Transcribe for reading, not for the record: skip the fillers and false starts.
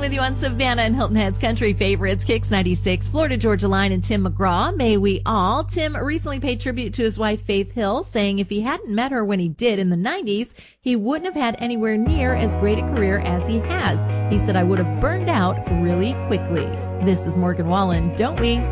with you on Savannah and Hilton Head's country favorites, Kicks 96, Florida Georgia Line, and Tim McGraw. May we all. Tim recently paid tribute to his wife, Faith Hill, saying if he hadn't met her when he did in the 90s, he wouldn't have had anywhere near as great a career as he has. He said, I would have burned out really quickly. This is Morgan Wallen, don't we?